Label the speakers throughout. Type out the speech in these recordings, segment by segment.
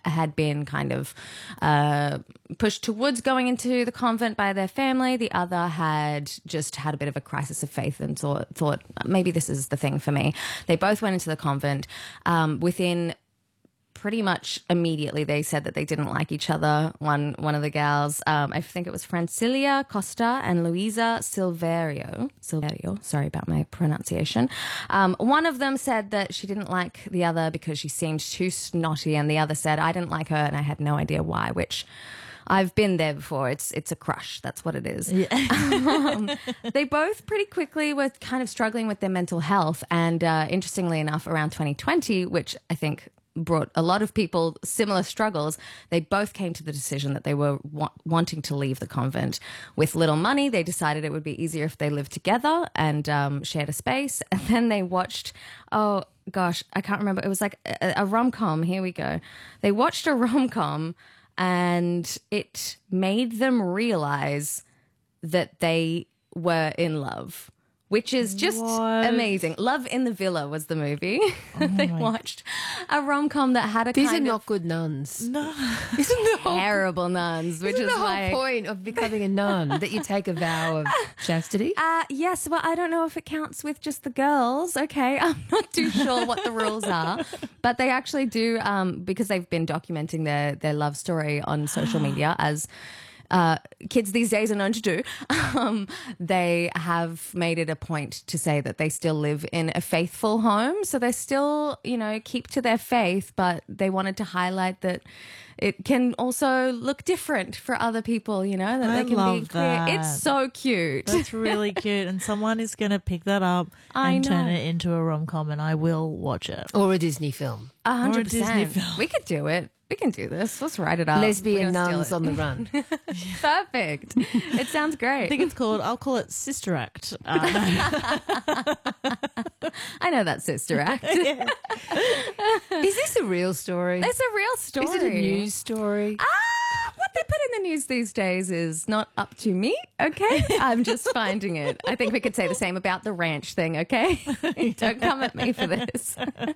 Speaker 1: had been kind of pushed towards going into the convent by their family. The other had just had a bit of a crisis of faith and thought maybe this is the thing for me. They both went into the convent. Within pretty much immediately, they said that they didn't like each other. One of the gals, I think it was Francilia Costa and Luisa Silverio, sorry about my pronunciation. One of them said that she didn't like the other because she seemed too snotty, and the other said, I didn't like her and I had no idea why, which I've been there before. It's a crush. That's what it is. Yeah. They both pretty quickly were kind of struggling with their mental health. And interestingly enough, around 2020, which I think brought a lot of people similar struggles, they both came to the decision that they were wanting to leave the convent. With little money, they decided it would be easier if they lived together and shared a space. And then they watched, oh gosh, I can't remember. It was like a rom-com. Here we go. They watched a rom-com and it made them realize that they were in love, which is just amazing. Love in the Villa was the movie. They watched a rom-com that had a
Speaker 2: These are not good nuns.
Speaker 1: No. Terrible nuns, which is
Speaker 2: the
Speaker 1: why
Speaker 2: whole point of becoming a nun, that you take a vow of chastity.
Speaker 1: Yes, well, I don't know if it counts with just the girls. Okay, I'm not too sure what the rules are, but they actually do, because they've been documenting their love story on social media, as kids these days are known to do. They have made it a point to say that they still live in a faithful home. So they still, keep to their faith, but they wanted to highlight that it can also look different for other people, that they can be queer.
Speaker 3: That.
Speaker 1: It's so cute.
Speaker 3: That's really cute. And someone is going to pick that up and turn it into a rom-com, and I will watch it.
Speaker 2: Or a Disney film.
Speaker 1: 100%.
Speaker 3: Or a Disney film.
Speaker 1: We could do it. We can do this. Let's write it up.
Speaker 2: Lesbian nuns on the run.
Speaker 1: Perfect. It sounds great.
Speaker 3: I'll call it Sister Act.
Speaker 1: I know that Sister Act.
Speaker 2: Is this a real story?
Speaker 1: It's a real story.
Speaker 2: Is it a news story?
Speaker 1: What they put in the news these days is not up to me, okay? I'm just finding it. I think we could say the same about the ranch thing, okay? Don't come at me for this.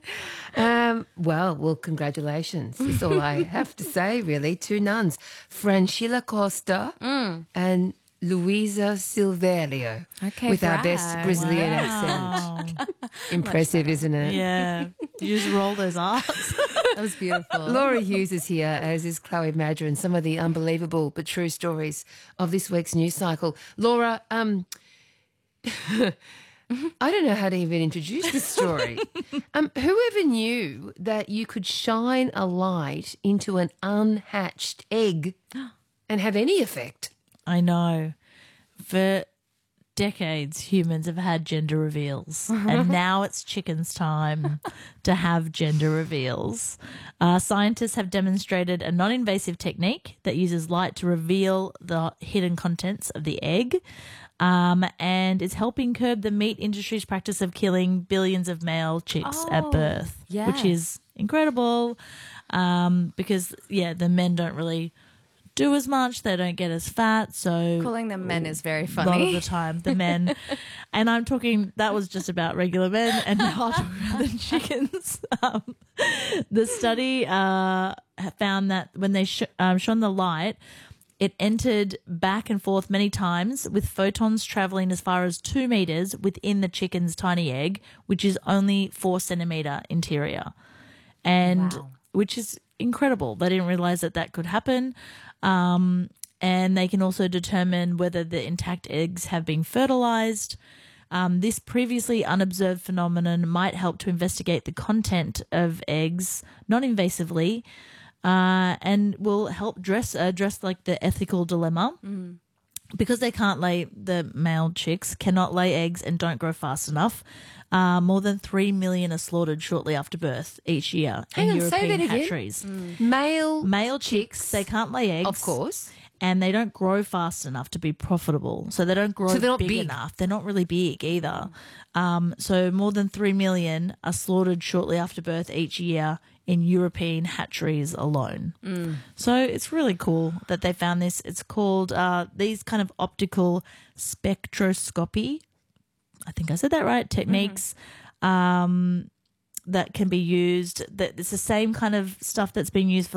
Speaker 2: Well, congratulations. That's all I have to say, really. Two nuns, Francilla Costa and Luisa Silverio.
Speaker 1: Okay,
Speaker 2: with our best Brazilian accent. Impressive, isn't it?
Speaker 3: Yeah. You just roll those R's.
Speaker 1: That was beautiful.
Speaker 2: Laura Hughes is here, as is Chloe Madra, and some of the unbelievable but true stories of this week's news cycle. Laura, I don't know how to even introduce this story. Whoever knew that you could shine a light into an unhatched egg and have any effect?
Speaker 3: I know. For decades, humans have had gender reveals, and now it's chickens' time to have gender reveals. Scientists have demonstrated a non-invasive technique that uses light to reveal the hidden contents of the egg, and it's helping curb the meat industry's practice of killing billions of male chicks at birth, which is incredible, because, the men don't really do as much. They don't get as fat. So
Speaker 1: calling them men is very funny.
Speaker 3: A lot of the time, the men. And I'm talking, that was just about regular men, and now I'm talking about the chickens. The study found that when they shone the light, it entered back and forth many times, with photons traveling as far as 2 meters within the chicken's tiny egg, which is only 4 centimeter interior. And which is incredible. They didn't realize that could happen. And they can also determine whether the intact eggs have been fertilized. This previously unobserved phenomenon might help to investigate the content of eggs non-invasively, and will help address like the ethical dilemma. Because they can't lay, the male chicks cannot lay eggs and don't grow fast enough. More than 3 million are slaughtered shortly after birth each year in European hatcheries. Male chicks, they can't lay eggs.
Speaker 2: Of course.
Speaker 3: And they don't grow fast enough to be profitable. So they don't grow big enough. They're not really big either. So more than 3 million are slaughtered shortly after birth each year in European hatcheries alone. So it's really cool that they found this. It's called these kind of optical spectroscopy, I think I said that right, techniques that can be used. That it's the same kind of stuff that's been used for